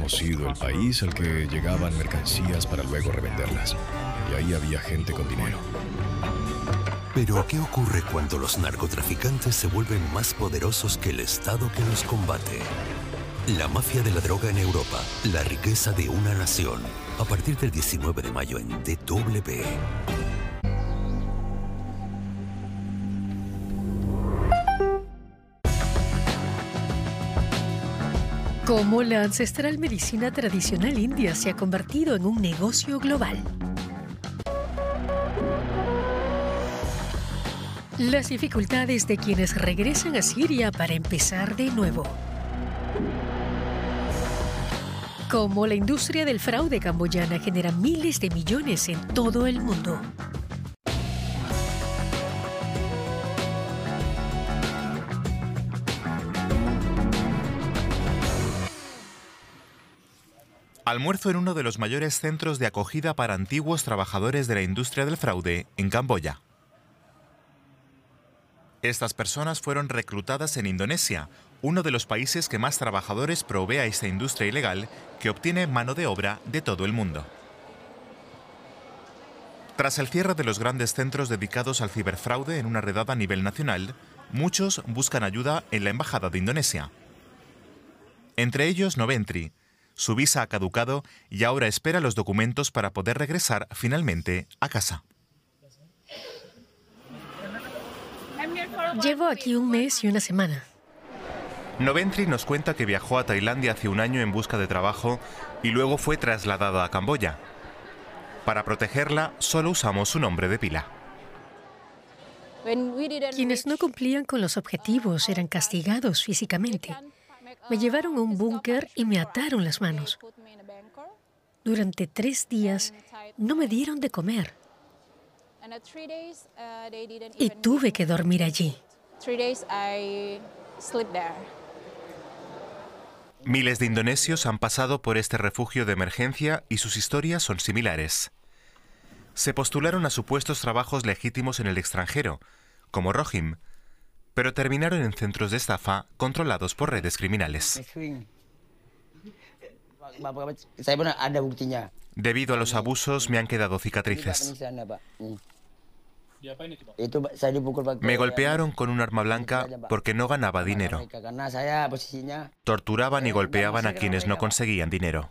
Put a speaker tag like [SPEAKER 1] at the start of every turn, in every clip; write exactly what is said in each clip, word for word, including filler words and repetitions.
[SPEAKER 1] habíamos sido el país al que llegaban mercancías para luego revenderlas. Y ahí había gente con dinero.
[SPEAKER 2] Pero, ¿qué ocurre cuando los narcotraficantes se vuelven más poderosos que el Estado que los combate? La mafia de la droga en Europa, la riqueza de una nación. A partir del diecinueve de mayo en D W.
[SPEAKER 3] Cómo la ancestral medicina tradicional india se ha convertido en un negocio global. Las dificultades de quienes regresan a Siria para empezar de nuevo. Cómo la industria del fraude camboyana genera miles de millones en todo el mundo.
[SPEAKER 4] Almuerzo en uno de los mayores centros de acogida para antiguos trabajadores de la industria del fraude en Camboya. Estas personas fueron reclutadas en Indonesia, uno de los países que más trabajadores provee a esta industria ilegal que obtiene mano de obra de todo el mundo. Tras el cierre de los grandes centros dedicados al ciberfraude en una redada a nivel nacional, muchos buscan ayuda en la Embajada de Indonesia. Entre ellos Noventri. Su visa ha caducado y ahora espera los documentos para poder regresar finalmente a casa.
[SPEAKER 3] Llevo aquí un mes y una semana.
[SPEAKER 4] Noventri nos cuenta que viajó a Tailandia hace un año en busca de trabajo y luego fue trasladada a Camboya. Para protegerla, solo usamos su nombre de pila.
[SPEAKER 3] Quienes no cumplían con los objetivos eran castigados físicamente. Me llevaron a un búnker y me ataron las manos. Durante tres días no me dieron de comer. Y tuve que dormir allí.
[SPEAKER 4] Miles de indonesios han pasado por este refugio de emergencia y sus historias son similares. Se postularon a supuestos trabajos legítimos en el extranjero, como Rohim, pero terminaron en centros de estafa controlados por redes criminales. Debido a los abusos me han quedado cicatrices. Me golpearon con un arma blanca porque no ganaba dinero. Torturaban y golpeaban a quienes no conseguían dinero.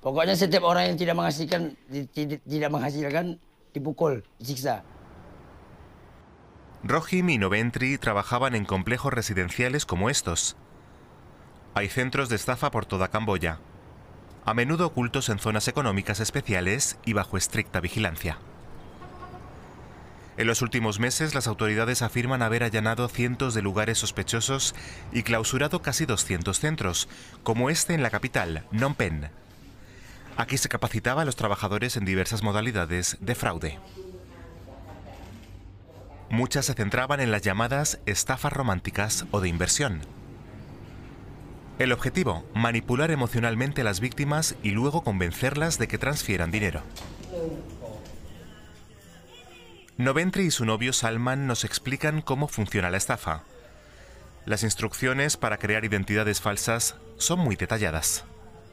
[SPEAKER 4] Rohim y Noventri trabajaban en complejos residenciales como estos. Hay centros de estafa por toda Camboya, a menudo ocultos en zonas económicas especiales y bajo estricta vigilancia. En los últimos meses, las autoridades afirman haber allanado cientos de lugares sospechosos y clausurado casi doscientos centros, como este en la capital, Phnom Penh. Aquí se capacitaba a los trabajadores en diversas modalidades de fraude. Muchas se centraban en las llamadas estafas románticas o de inversión. El objetivo, manipular emocionalmente a las víctimas y luego convencerlas de que transfieran dinero. Noventri y su novio Salman nos explican cómo funciona la estafa. Las instrucciones para crear identidades falsas son muy detalladas.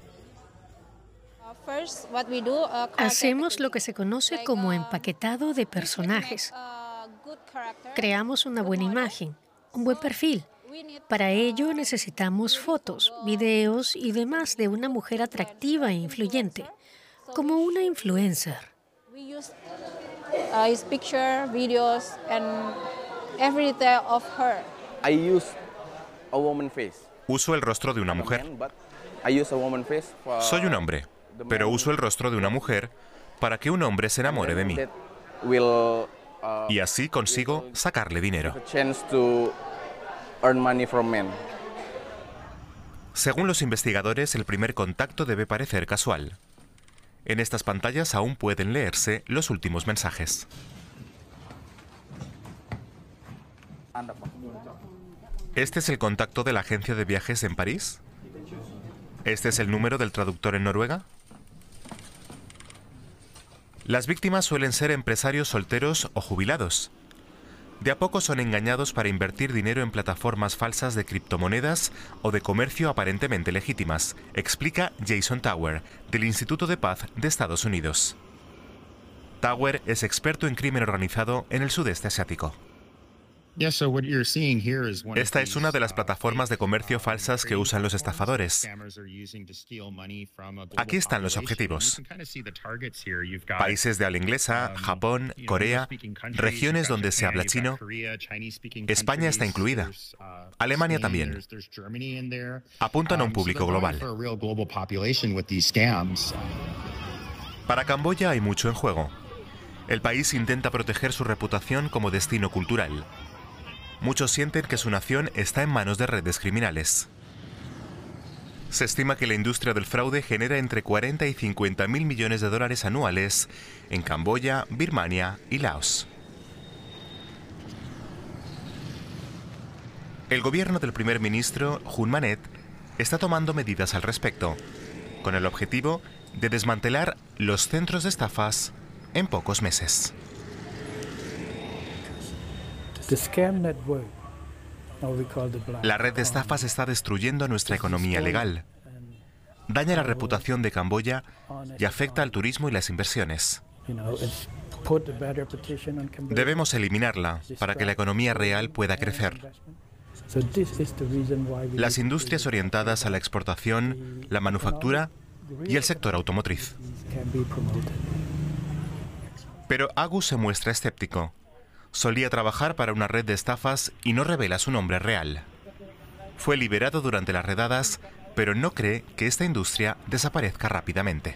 [SPEAKER 3] Hacemos lo que se conoce como empaquetado de personajes. Creamos una buena imagen, un buen perfil. Para ello necesitamos fotos, videos y demás de una mujer atractiva e influyente, como una influencer.
[SPEAKER 5] Uh, his picture, videos, and every detail of her.
[SPEAKER 6] I use a woman face.
[SPEAKER 4] Uso el rostro de una mujer.
[SPEAKER 6] I use a woman face for
[SPEAKER 4] Soy un hombre, pero uso el rostro de una mujer para que un hombre se enamore de mí.
[SPEAKER 6] will, uh,
[SPEAKER 4] Y así consigo sacarle dinero.
[SPEAKER 6] a chance to earn money from men.
[SPEAKER 4] Según los investigadores, el primer contacto debe parecer casual. En estas pantallas aún pueden leerse los últimos mensajes. Este es el contacto de la agencia de viajes en París. Este es el número del traductor en Noruega. Las víctimas suelen ser empresarios solteros o jubilados. De a poco son engañados para invertir dinero en plataformas falsas de criptomonedas o de comercio aparentemente legítimas, explica Jason Tower, del Instituto de Paz de Estados Unidos. Tower es experto en crimen organizado en el sudeste asiático. Esta es una de las plataformas de comercio falsas que usan los estafadores. Aquí están los objetivos: países de habla inglesa, Japón, Corea, regiones donde se habla chino. España está incluida. Alemania también. Apuntan a un público global. Para Camboya hay mucho en juego. El país intenta proteger su reputación como destino cultural. Muchos sienten que su nación está en manos de redes criminales. Se estima que la industria del fraude genera entre cuarenta y cincuenta mil millones de dólares anuales en Camboya, Birmania y Laos. El gobierno del primer ministro, Hun Manet, está tomando medidas al respecto, con el objetivo de desmantelar los centros de estafas en pocos meses. La red de estafas está destruyendo nuestra economía legal, daña la reputación de Camboya y afecta al turismo y las inversiones. Debemos eliminarla para que la economía real pueda crecer. Las industrias orientadas a la exportación, la manufactura y el sector automotriz. Pero Agus se muestra escéptico. Solía trabajar para una red de estafas y no revela su nombre real. Fue liberado durante las redadas, pero no cree que esta industria desaparezca rápidamente.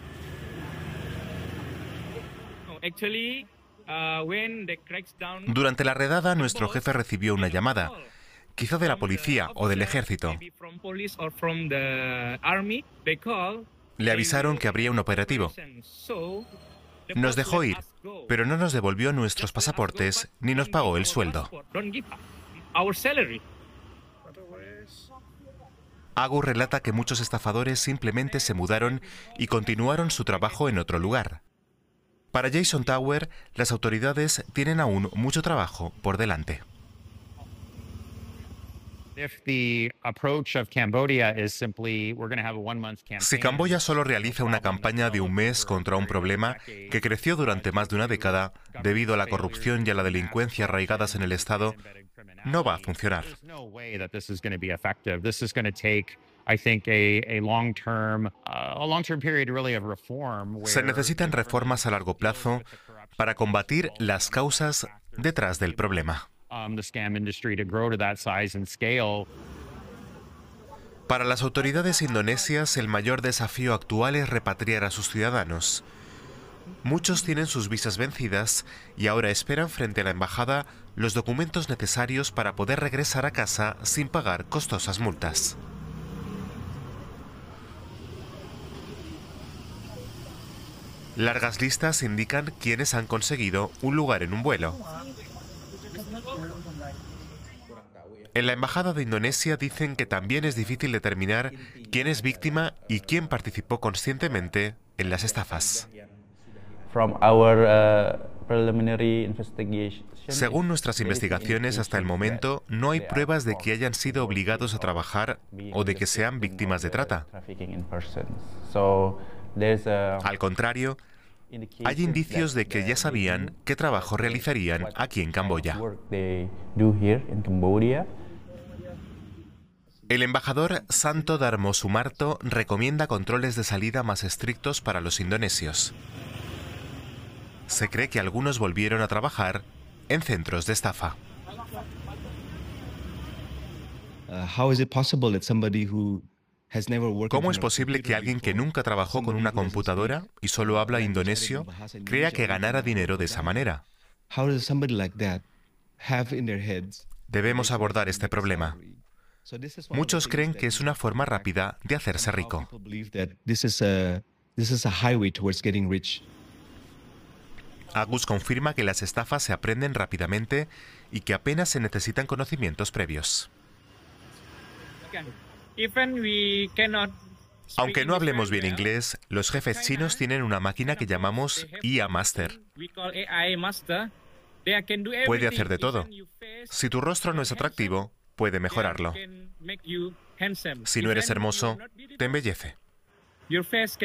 [SPEAKER 4] Durante la redada, nuestro jefe recibió una llamada, quizá de la policía o del ejército. Le avisaron que habría un operativo. Nos dejó ir, pero no nos devolvió nuestros pasaportes ni nos pagó el sueldo. Agus relata que muchos estafadores simplemente se mudaron y continuaron su trabajo en otro lugar. Para Jason Tower, las autoridades tienen aún mucho trabajo por delante. Si Camboya solo realiza una campaña de un mes contra un problema que creció durante más de una década debido a la corrupción y a la delincuencia arraigadas en el Estado, no va a funcionar. Se necesitan reformas a largo plazo para combatir las causas detrás del problema. Para las autoridades indonesias, el mayor desafío actual es repatriar a sus ciudadanos. Muchos tienen sus visas vencidas y ahora esperan frente a la embajada los documentos necesarios para poder regresar a casa sin pagar costosas multas. Largas listas indican quiénes han conseguido un lugar en un vuelo. En la Embajada de Indonesia dicen que también es difícil determinar quién es víctima y quién participó conscientemente en las estafas. Según nuestras investigaciones, hasta el momento no hay pruebas de que hayan sido obligados a trabajar o de que sean víctimas de trata. Al contrario, hay indicios de que ya sabían qué trabajo realizarían aquí en Camboya. El embajador Santo Darmo Sumarto recomienda controles de salida más estrictos para los indonesios. Se cree que algunos volvieron a trabajar en centros de estafa. ¿Cómo es posible que alguien que nunca trabajó con una computadora y solo habla indonesio crea que ganara dinero de esa manera? Debemos abordar este problema. Muchos creen que es una forma rápida de hacerse rico. Agus confirma que las estafas se aprenden rápidamente y que apenas se necesitan conocimientos previos. Aunque no hablemos bien inglés, los jefes chinos tienen una máquina que llamamos I A Master. Puede hacer de todo. Si tu rostro no es atractivo, puede mejorarlo. Si no eres hermoso, te embellece.